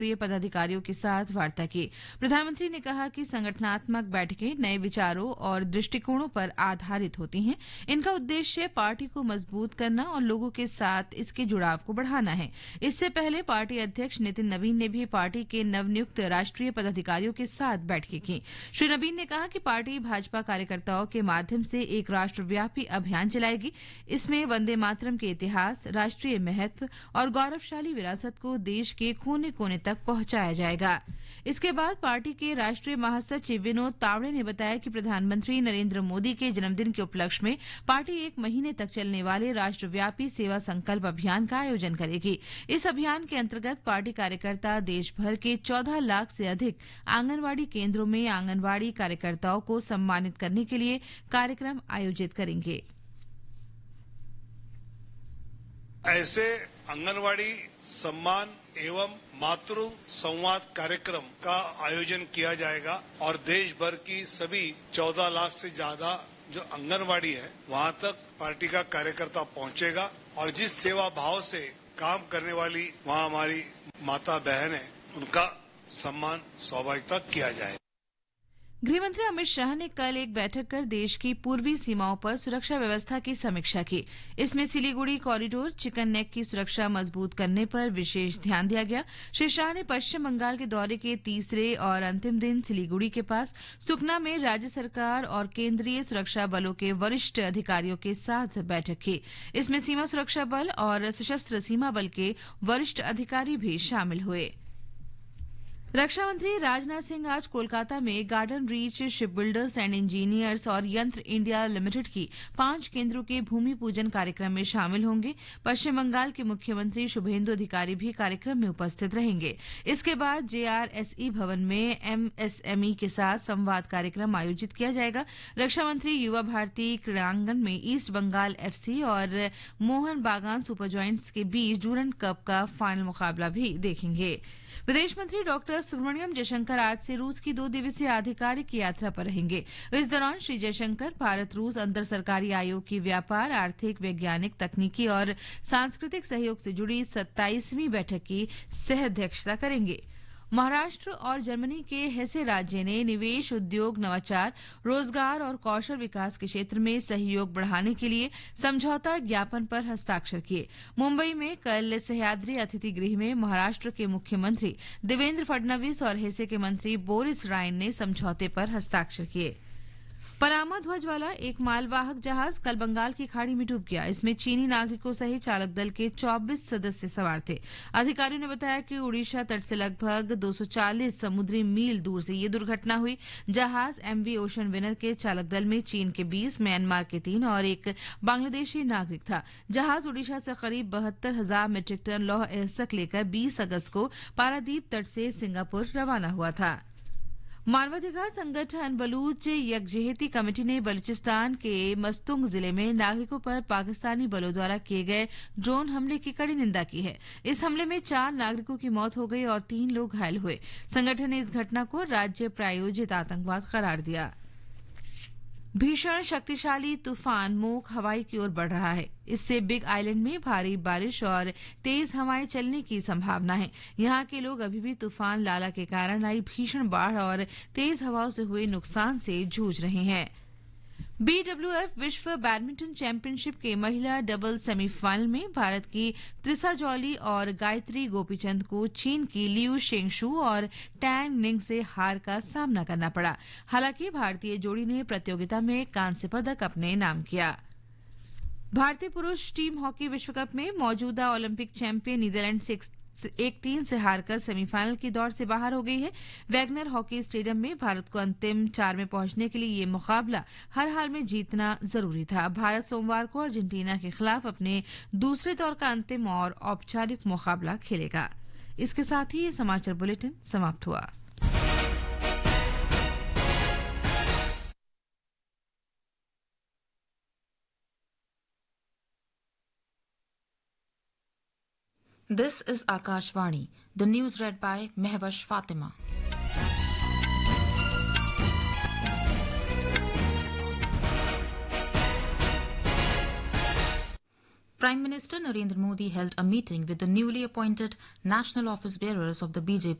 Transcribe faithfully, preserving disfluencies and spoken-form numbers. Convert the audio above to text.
राष्ट्रीय पदाधिकारियों के साथ वार्ता की। प्रधानमंत्री ने कहा कि संगठनात्मक बैठकें नए विचारों और दृष्टिकोणों पर आधारित होती हैं। इनका उद्देश्य पार्टी को मजबूत करना और लोगों के साथ इसके जुड़ाव को बढ़ाना है। इससे पहले पार्टी अध्यक्ष नितिन नवीन ने भी पार्टी के नवनियुक्त राष्ट्रीय पदाधिकारियों के साथ बैठकें की। श्री नवीन ने कहा कि पार्टी भाजपा कार्यकर्ताओं के माध्यम से एक राष्ट्रव्यापी अभियान चलाएगी। इसमें वंदे मातरम के इतिहास, राष्ट्रीय महत्व और गौरवशाली विरासत को देश के कोने कोने तक पहुंचाया जाएगा। इसके बाद पार्टी के राष्ट्रीय महासचिव विनोद तावड़े ने बताया कि प्रधानमंत्री नरेंद्र मोदी के जन्मदिन के उपलक्ष्य में पार्टी एक महीने तक चलने वाले राष्ट्रव्यापी सेवा संकल्प अभियान का आयोजन करेगी। इस अभियान के अंतर्गत पार्टी कार्यकर्ता देश भर के चौदह लाख से अधिक आंगनवाड़ी केंद्रों में आंगनवाड़ी कार्यकर्ताओं को सम्मानित करने के लिए कार्यक्रम आयोजित करेंगे। ऐसे आंगनवाड़ी सम्मान एवं मातृ संवाद कार्यक्रम का आयोजन किया जाएगा और देश भर की सभी चौदह लाख से ज्यादा जो आंगनवाड़ी है वहां तक पार्टी का कार्यकर्ता पहुंचेगा और जिस सेवा भाव से काम करने वाली वहां हमारी माता बहन है उनका सम्मान स्वाभाविकता किया जाएगा। गृहमंत्री अमित शाह ने कल एक बैठक कर देश की पूर्वी सीमाओं पर सुरक्षा व्यवस्था की समीक्षा की। इसमें सिलीगुड़ी कॉरिडोर, चिकन नेक की सुरक्षा मजबूत करने पर विशेष ध्यान दिया गया। श्री शाह ने पश्चिम बंगाल के दौरे के तीसरे और अंतिम दिन सिलीगुड़ी के पास सुकना में राज्य सरकार और केंद्रीय सुरक्षा बलों के वरिष्ठ अधिकारियों के साथ बैठक की। इसमें सीमा सुरक्षा बल और सशस्त्र सीमा बल के वरिष्ठ अधिकारी भी शामिल हुए। रक्षा मंत्री राजनाथ सिंह आज कोलकाता में garden reach ship builders and engineers और यंत्र इंडिया लिमिटेड की पांच केंद्रों के भूमि पूजन कार्यक्रम में शामिल होंगे। पश्चिम बंगाल के मुख्यमंत्री शुभेंदु अधिकारी भी कार्यक्रम में उपस्थित रहेंगे। इसके बाद जेआरएसई भवन में एमएसएमई के साथ संवाद कार्यक्रम आयोजित किया जाएगा। रक्षा मंत्री युवा भारती क्रीड़ांगन में ईस्ट बंगाल एफसी और मोहन बागान सुपर जॉयंट्स के बीच डूरंड कप का फाइनल मुकाबला भी देखेंगे। विदेश मंत्री डॉक्टर सुब्रमण्यम जयशंकर आज से रूस की दो दिवसीय आधिकारिक यात्रा पर रहेंगे। इस दौरान श्री जयशंकर भारत रूस अंतर सरकारी आयोग की व्यापार, आर्थिक, वैज्ञानिक, तकनीकी और सांस्कृतिक सहयोग से जुड़ी सत्ताईसवीं बैठक की सह अध्यक्षता करेंगे। महाराष्ट्र और जर्मनी के हेसे राज्य ने निवेश, उद्योग, नवाचार, रोजगार और कौशल विकास के क्षेत्र में सहयोग बढ़ाने के लिए समझौता ज्ञापन पर हस्ताक्षर किए। मुंबई में कल सह्याद्री अतिथि गृह में महाराष्ट्र के मुख्यमंत्री देवेंद्र फडणवीस और हेसे के मंत्री बोरिस रायन ने समझौते पर हस्ताक्षर किए। पनामा ध्वज वाला एक मालवाहक जहाज कल बंगाल की खाड़ी में डूब गया। इसमें चीनी नागरिकों सहित चालक दल के चौबीस सदस्य सवार थे। अधिकारियों ने बताया कि ओडिशा तट से लगभग दो सौ चालीस समुद्री मील दूर से ये दुर्घटना हुई। जहाज एमवी ओशन विनर के चालक दल में चीन के बीस, म्यांमार के तीन और एक बांग्लादेशी नागरिक था। जहाज ओडिशा से करीब बहत्तर हजार मीट्रिक टन लौह अयस्क लेकर बीस अगस्त को पारादीप तट से सिंगापुर रवाना हुआ था। मानवाधिकार संगठन बलूच यकजहती कमेटी ने बलूचिस्तान के मस्तुंग जिले में नागरिकों पर पाकिस्तानी बलों द्वारा किए गए ड्रोन हमले की कड़ी निंदा की है। इस हमले में चार नागरिकों की मौत हो गई और तीन लोग घायल हुए। संगठन ने इस घटना को राज्य प्रायोजित आतंकवाद करार दिया। भीषण शक्तिशाली तूफान मोक हवाई की ओर बढ़ रहा है। इससे बिग आइलैंड में भारी बारिश और तेज हवाएं चलने की संभावना है। यहां के लोग अभी भी तूफान लाला के कारण आई भीषण बाढ़ और तेज हवाओं से हुए नुकसान से जूझ रहे हैं। बीडब्ल्यूएफ विश्व बैडमिंटन चैंपियनशिप के महिला डबल सेमीफाइनल में भारत की त्रिसा जॉली और गायत्री गोपीचंद को चीन की लियू शेंगशू और टैन निंग से हार का सामना करना पड़ा। हालांकि भारतीय जोड़ी ने प्रतियोगिता में कांस्य पदक अपने नाम किया। भारतीय पुरुष टीम हॉकी विश्व कप में मौजूदा ओलंपिक चैंपियन नीदरलैंड से एक तीन से हारकर सेमीफाइनल की दौड़ से बाहर हो गई है। वैगनर हॉकी स्टेडियम में भारत को अंतिम चार में पहुंचने के लिए ये मुकाबला हर हाल में जीतना जरूरी था। भारत सोमवार को अर्जेंटीना के खिलाफ अपने दूसरे दौर का अंतिम और औपचारिक मुकाबला खेलेगा। इसके साथ ही ये समाचार बुलेटिन समाप्त हुआ। This is Akashvani. The news read by Mehwash Fatima. Prime Minister Narendra Modi held a meeting with the newly appointed national office bearers of the B J P